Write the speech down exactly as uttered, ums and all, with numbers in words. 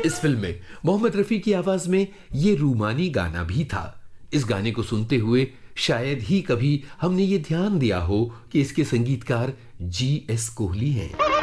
इस फिल्म में मोहम्मद रफी की आवाज में ये रूमानी गाना भी था। इस गाने को सुनते हुए शायद ही कभी हमने ये ध्यान दिया हो कि इसके संगीतकार जी एस कोहली हैं।